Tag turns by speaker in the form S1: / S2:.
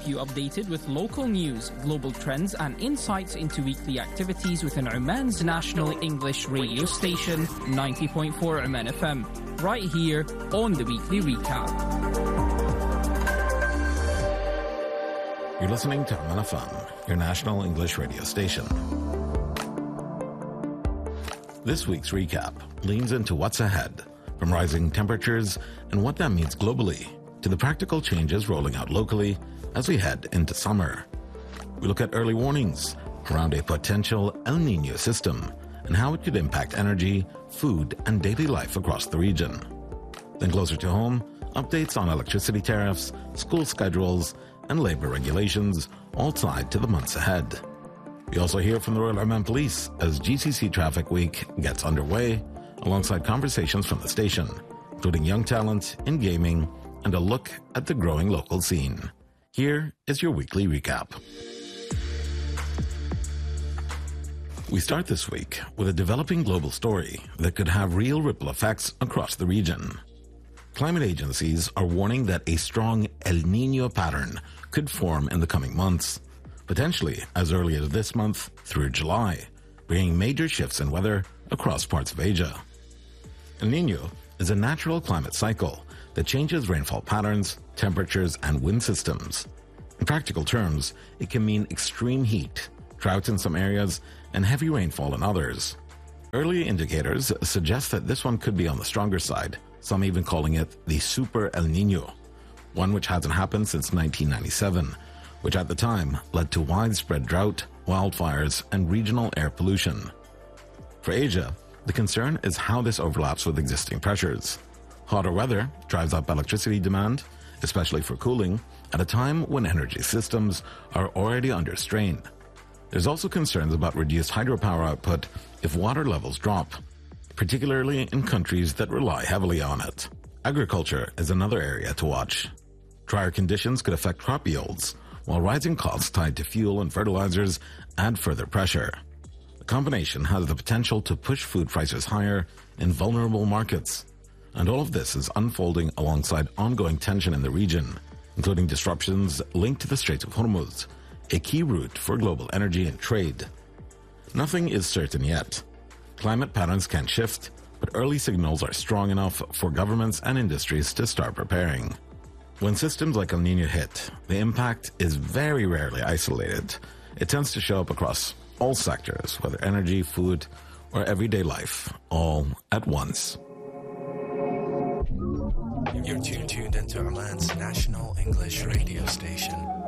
S1: keep you updated with local news, global trends, and insights into weekly activities within Oman's national English radio station, 90.4 Oman FM, right here on the Weekly Recap.
S2: You're listening to Oman FM, your national English radio station. This week's recap leans into what's ahead, from rising temperatures and what that means globally, to the practical changes rolling out locally as we head into summer. We look at early warnings around a potential El Niño system and how it could impact energy, food, and daily life across the region. Then closer to home, updates on electricity tariffs, school schedules, and labor regulations, all tied to the months ahead. We also hear from the Royal Oman Police as GCC Traffic Week gets underway, alongside conversations from the station, including young talent in gaming and a look at the growing local scene. Here is your weekly recap. We start this week with a developing global story that could have real ripple effects across the region. Climate agencies are warning that a strong El Niño pattern could form in the coming months, potentially as early as this month through July, bringing major shifts in weather across parts of Asia. El Niño is a natural climate cycle that changes rainfall patterns, temperatures, and wind systems. In practical terms, it can mean extreme heat, drought in some areas, and heavy rainfall in others. Early indicators suggest that this one could be on the stronger side, some even calling it the Super El Niño, one which hasn't happened since 1997, which at the time led to widespread drought, wildfires, and regional air pollution. For Asia, the concern is how this overlaps with existing pressures. Hotter weather drives up electricity demand, especially for cooling, at a time when energy systems are already under strain. There's also concerns about reduced hydropower output if water levels drop, particularly in countries that rely heavily on it. Agriculture is another area to watch. Drier conditions could affect crop yields, while rising costs tied to fuel and fertilizers add further pressure. The combination has the potential to push food prices higher in vulnerable markets. And all of this is unfolding alongside ongoing tension in the region, including disruptions linked to the Strait of Hormuz, a key route for global energy and trade. Nothing is certain yet. Climate patterns can shift, but early signals are strong enough for governments and industries to start preparing. When systems like El Niño hit, the impact is very rarely isolated. It tends to show up across all sectors, whether energy, food, or everyday life, all at once.
S3: You're tuned into Oman's national English radio station,